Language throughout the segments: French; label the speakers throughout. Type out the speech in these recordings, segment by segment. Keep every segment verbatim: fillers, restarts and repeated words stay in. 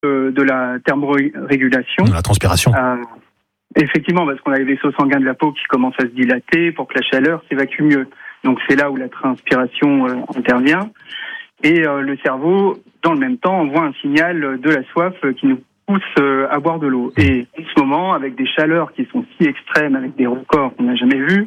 Speaker 1: de, de la thermorégulation.
Speaker 2: De la transpiration.
Speaker 1: Euh, effectivement, parce qu'on a les vaisseaux sanguins de la peau qui commencent à se dilater pour que la chaleur s'évacue mieux. Donc c'est là où la transpiration euh, intervient. Et euh, le cerveau, dans le même temps, envoie un signal de la soif euh, qui nous pousse euh, à boire de l'eau. Et en ce moment, avec des chaleurs qui sont si extrêmes, avec des records qu'on n'a jamais vus,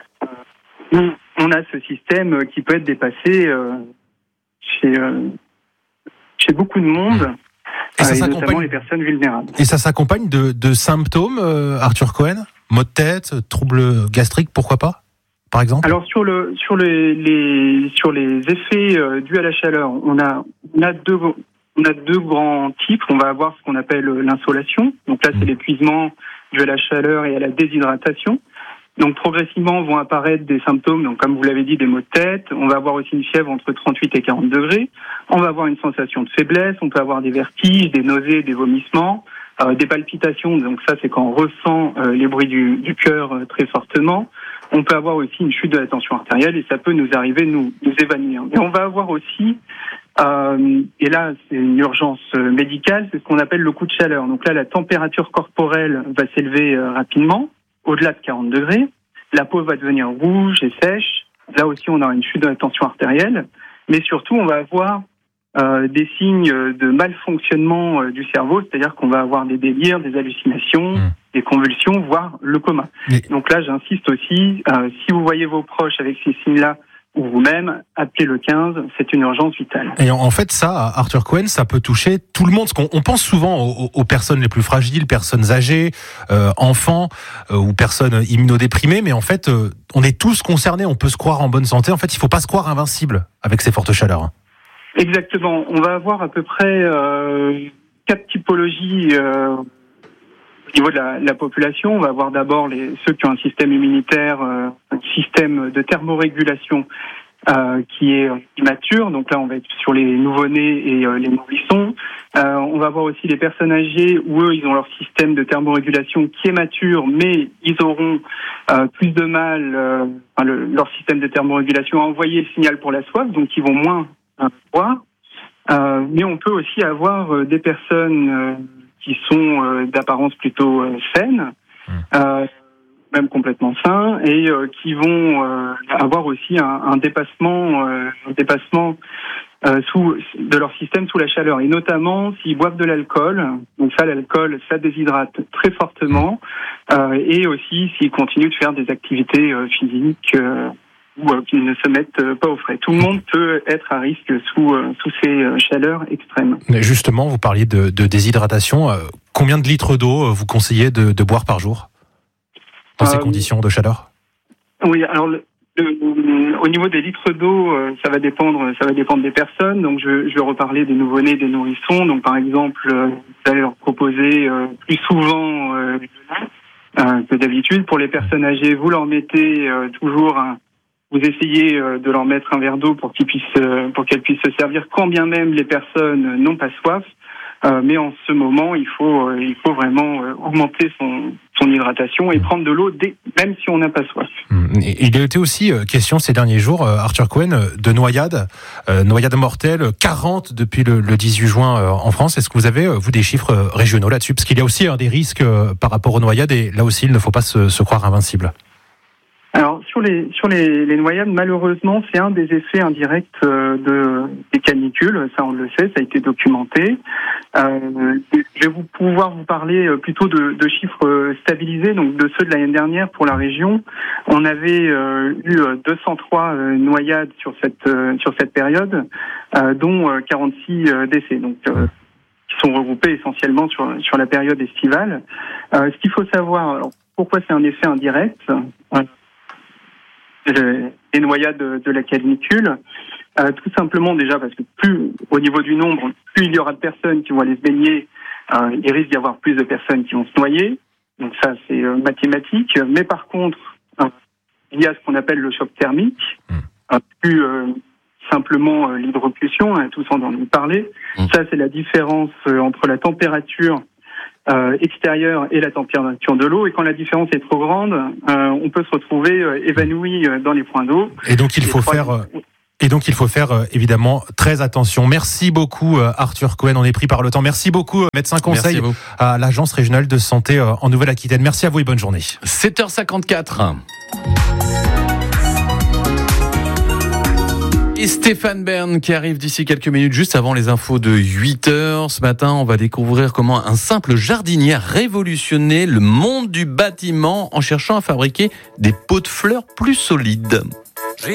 Speaker 1: euh, on a ce système qui peut être dépassé euh, chez, euh, chez beaucoup de monde,
Speaker 2: et, ça
Speaker 1: euh, et notamment les personnes vulnérables.
Speaker 2: Et ça s'accompagne de, de symptômes, euh, Arthur Cohen ? Maux de tête, troubles gastriques, pourquoi pas ? Par exemple ?
Speaker 1: Alors sur le sur les, les sur les effets euh, dus à la chaleur, on a on a deux on a deux grands types. On va avoir ce qu'on appelle l'insolation. Donc là, c'est l'épuisement dû à la chaleur et à la déshydratation. Donc progressivement vont apparaître des symptômes, donc comme vous l'avez dit, des maux de tête. On va avoir aussi une fièvre entre trente-huit et quarante degrés. On va avoir une sensation de faiblesse. On peut avoir des vertiges, des nausées, des vomissements, euh, des palpitations. Donc ça, c'est quand on ressent euh, les bruits du, du cœur euh, très fortement. On peut avoir aussi une chute de la tension artérielle et ça peut nous arriver de nous, nous évanouir. Et on va avoir aussi, euh, et là c'est une urgence médicale, c'est ce qu'on appelle le coup de chaleur. Donc là, la température corporelle va s'élever euh, rapidement, au-delà de quarante degrés. La peau va devenir rouge et sèche. Là aussi, on aura une chute de la tension artérielle. Mais surtout, on va avoir euh, des signes de malfonctionnement euh, du cerveau, c'est-à-dire qu'on va avoir des délires, des hallucinations, mmh. des convulsions, voire le coma. Mais... Donc là, j'insiste aussi, euh, si vous voyez vos proches avec ces signes-là, ou vous-même, appelez le quinze, c'est une urgence vitale.
Speaker 2: Et en fait, ça, Arthur Cohen, ça peut toucher tout le monde. Parce qu'on on pense souvent aux, aux personnes les plus fragiles, personnes âgées, euh, enfants euh, ou personnes immunodéprimées, mais en fait, euh, on est tous concernés, on peut se croire en bonne santé. En fait, il ne faut pas se croire invincible avec ces fortes chaleurs.
Speaker 1: Exactement. On va avoir à peu près euh, quatre typologies euh, au niveau de la, la population. On va avoir d'abord les, ceux qui ont un système immunitaire, euh, un système de thermorégulation euh, qui est immature. Donc là, on va être sur les nouveau-nés et euh, les nourrissons. Euh, on va avoir aussi les personnes âgées où eux, ils ont leur système de thermorégulation qui est mature, mais ils auront euh, plus de mal, euh, enfin, le, leur système de thermorégulation à envoyer le signal pour la soif, donc ils vont moins boire. Euh, mais on peut aussi avoir euh, des personnes euh, qui sont euh, d'apparence plutôt euh, saines, euh, même complètement sains, et euh, qui vont euh, avoir aussi un, un dépassement, euh, un dépassement euh, sous de leur système sous la chaleur, et notamment s'ils boivent de l'alcool. Donc ça, l'alcool, ça déshydrate très fortement, euh, et aussi s'ils continuent de faire des activités euh, physiques. Euh, ou euh, qui ne se mettent euh, pas au frais. Tout le monde peut être à risque sous, euh, sous ces euh, chaleurs extrêmes.
Speaker 2: Mais justement, vous parliez de, de déshydratation. Euh, combien de litres d'eau euh, vous conseillez de, de boire par jour dans euh, ces conditions de chaleur ?
Speaker 1: Oui, alors le, le, au niveau des litres d'eau, euh, ça va dépendre, ça va dépendre des personnes. Donc je, je vais reparler des nouveau-nés, des nourrissons. Donc par exemple, euh, vous allez leur proposer euh, plus souvent euh, euh, que d'habitude. Pour les personnes âgées, vous leur mettez euh, toujours un Vous essayez de leur mettre un verre d'eau pour qu'ils puissent, pour qu'elles puissent se servir, quand bien même les personnes n'ont pas soif. Euh, mais en ce moment, il faut, il faut vraiment augmenter son, son hydratation et prendre de l'eau dès, même si on n'a pas soif.
Speaker 2: Il a été aussi question ces derniers jours, Arthur Cohen, de noyades, euh, noyades mortelles, quarante depuis le, le dix-huit juin en France. Est-ce que vous avez, vous, des chiffres régionaux là-dessus ? Parce qu'il y a aussi hein, des risques par rapport aux noyades et là aussi, il ne faut pas se, se croire invincible.
Speaker 1: Alors sur les sur les, les noyades, malheureusement, c'est un des effets indirects euh, de des canicules. Ça, on le sait, ça a été documenté. Euh, je vais vous pouvoir vous parler plutôt de, de chiffres stabilisés, donc de ceux de l'année dernière pour la région. On avait euh, eu deux cent trois euh, noyades sur cette euh, sur cette période, euh, dont euh, quarante-six euh, décès. Donc euh, qui sont regroupés essentiellement sur sur la période estivale. Euh, ce qu'il faut savoir, alors, pourquoi c'est un effet indirect. Euh, les noyades de, de la canicule, euh, tout simplement déjà parce que plus au niveau du nombre, plus il y aura de personnes qui vont aller se baigner, euh, il risque d'y avoir plus de personnes qui vont se noyer, donc ça c'est euh, mathématique, mais par contre euh, il y a ce qu'on appelle le choc thermique, euh, plus euh, simplement euh, l'hydropulsion, hein, tous en ont parlé, mmh. Ça c'est la différence euh, entre la température Euh, extérieure et la température de l'eau, et quand la différence est trop grande, euh, on peut se retrouver euh, évanoui euh, dans les points d'eau.
Speaker 2: Et donc il faut faire, Et donc il faut faire euh, évidemment très attention. Merci beaucoup euh, Arthur Cohen, on est pris par le temps. Merci beaucoup euh, médecin conseil à, à l'Agence régionale de santé euh, en Nouvelle-Aquitaine. Merci à vous et bonne journée.
Speaker 3: sept heures cinquante-quatre. Et Stéphane Bern qui arrive d'ici quelques minutes, juste avant les infos de huit heures. Ce matin, on va découvrir comment un simple jardinier a révolutionné le monde du bâtiment en cherchant à fabriquer des pots de fleurs plus solides.